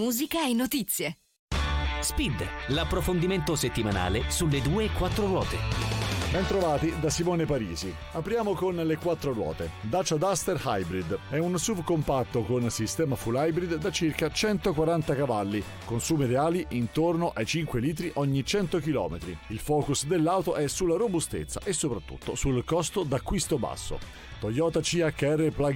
musica e notizie. Speed, l'approfondimento settimanale sulle 2 e 4 ruote. Bentrovati da Simone Parisi. Apriamo con le 4 ruote. Dacia Duster Hybrid è un SUV compatto con sistema full hybrid da circa 140 cavalli, consumi reali intorno ai 5 litri ogni 100 km. Il focus dell'auto è sulla robustezza e soprattutto sul costo d'acquisto basso. Toyota CHR Plug